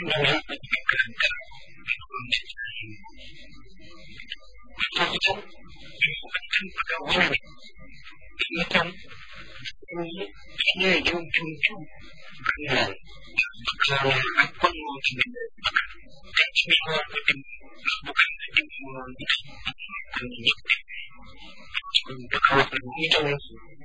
semuanya dikerjakan untuk menemukan pegawai ini kan ini jujur karena kalau apa mau dibenarkan dan semua bukan dimulai untuk pegawai itu